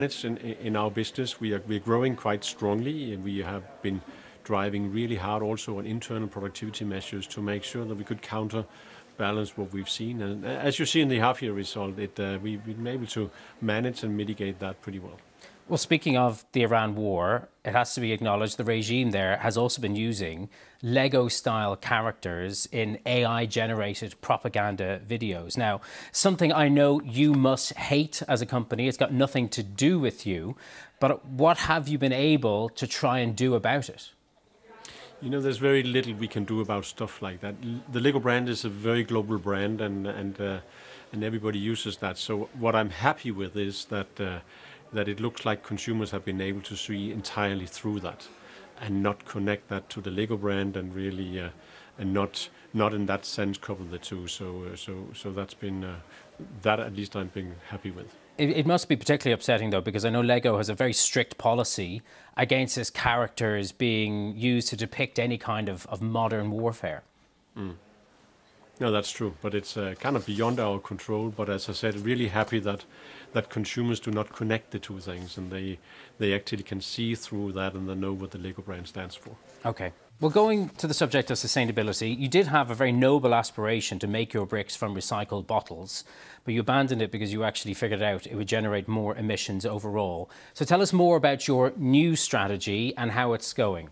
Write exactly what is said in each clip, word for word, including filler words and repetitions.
In, in our business, we are we're growing quite strongly, and we have been driving really hard also on internal productivity measures to make sure that we could counterbalance what we've seen. And as you see in the half-year result, it uh, we, we've been able to manage and mitigate that pretty well. Well, speaking of the Iran war, it has to be acknowledged the regime there has also been using Lego-style characters in A I-generated propaganda videos. Now, something I know you must hate as a company. It's got nothing to do with you. But what have you been able to try and do about it? You know, there's very little we can do about stuff like that. The Lego brand is a very global brand, and and uh, and everybody uses that. So what I'm happy with is that. Uh, that it looks like consumers have been able to see entirely through that and not connect that to the Lego brand and really uh, and not not in that sense couple the two. So uh, so so that's been uh, that at least I've been happy with. It, it must be particularly upsetting though, because I know Lego has a very strict policy against its characters being used to depict any kind of, of modern warfare. Mm. No, that's true, but it's uh, kind of beyond our control. But as I said, really happy that that consumers do not connect the two things, and they they actually can see through that and they know what the Lego brand stands for. Okay. Well, going to the subject of sustainability, you did have a very noble aspiration to make your bricks from recycled bottles, but you abandoned it because you actually figured out it would generate more emissions overall. So tell us more about your new strategy and how it's going.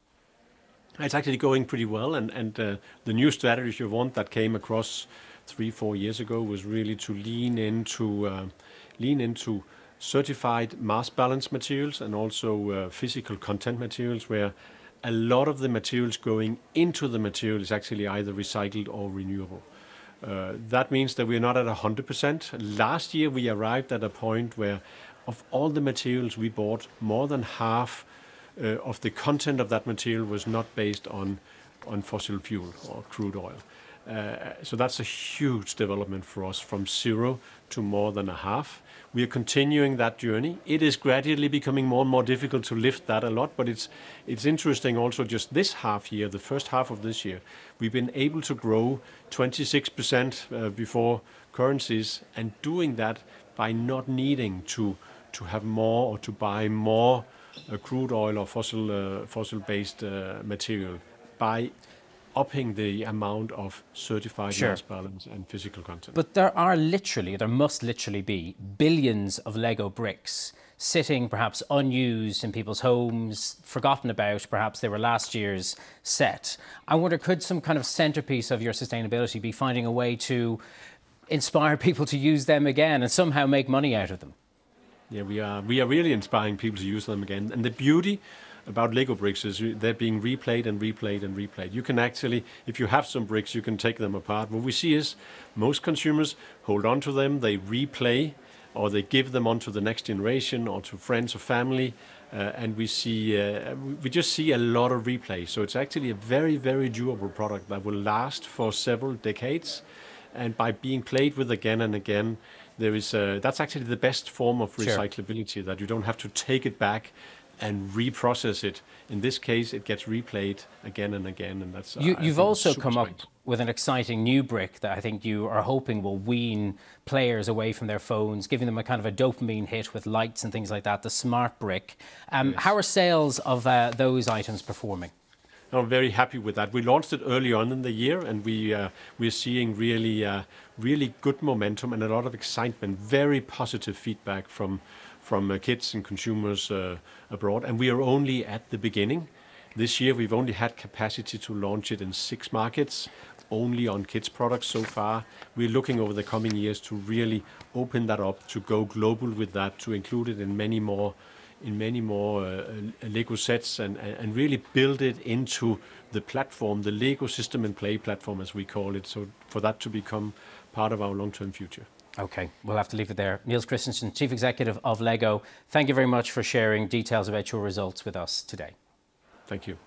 It's actually going pretty well, and, and uh, the new strategy, if you want, that came across three, four years ago was really to lean into uh, lean into certified mass balance materials and also uh, physical content materials, where a lot of the materials going into the material is actually either recycled or renewable. Uh, that means that we're not at one hundred percent. Last year we arrived at a point where of all the materials we bought, more than half Uh, of the content of that material was not based on on fossil fuel or crude oil. Uh, so that's a huge development for us, from zero to more than a half. We are continuing that journey. It is gradually becoming more and more difficult to lift that a lot, but it's it's interesting also just this half year, the first half of this year, we've been able to grow twenty-six percent uh, before currencies, and doing that by not needing to to have more or to buy more Uh, crude oil or fossil uh, fossil-based uh, material, by upping the amount of certified Sure. mass balance and physical content. But there are literally, there must literally be billions of Lego bricks sitting perhaps unused in people's homes, forgotten about, perhaps they were last year's set. I wonder, could some kind of centerpiece of your sustainability be finding a way to inspire people to use them again and somehow make money out of them? Yeah, we are we are really inspiring people to use them again. And the beauty about Lego bricks is they're being replayed and replayed and replayed. You can actually, if you have some bricks, you can take them apart. What we see is most consumers hold on to them, they replay, or they give them on to the next generation or to friends or family. Uh, and we see, uh, we just see a lot of replay. So it's actually a very, very durable product that will last for several decades. And by being played with again and again, there is a, that's actually the best form of recyclability, sure. That you don't have to take it back and reprocess it. In this case, it gets replayed again and again, and that's. You, uh, you've also come strength. up with an exciting new brick that I think you are hoping will wean players away from their phones, giving them a kind of a dopamine hit with lights and things like that. The Smart Brick. Um, yes. How are sales of uh, those items performing? I'm very happy with that. We launched it early on in the year, and we uh, we're seeing really uh, really good momentum and a lot of excitement. Very positive feedback from from uh, kids and consumers uh, abroad. And we are only at the beginning. This year we've only had capacity to launch it in six markets, only on kids products so far. We're looking over the coming years to really open that up, to go global with that, to include it in many more. in many more uh, Lego sets, and, and really build it into the platform, the Lego System and Play platform, as we call it, so for that to become part of our long-term future. Okay, we'll have to leave it there. Niels Christensen, Chief Executive of Lego, thank you very much for sharing details about your results with us today. Thank you.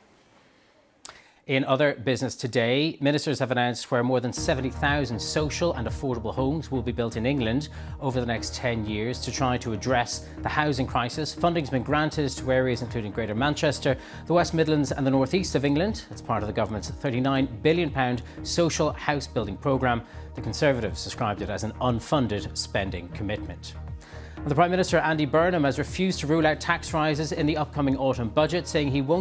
In other business today, ministers have announced where more than seventy thousand social and affordable homes will be built in England over the next ten years to try to address the housing crisis. Funding's been granted to areas including Greater Manchester, the West Midlands and the North East of England. It's part of the government's thirty-nine billion pounds social house building programme. The Conservatives described it as an unfunded spending commitment. The Prime Minister, Andy Burnham, has refused to rule out tax rises in the upcoming autumn budget, saying he won't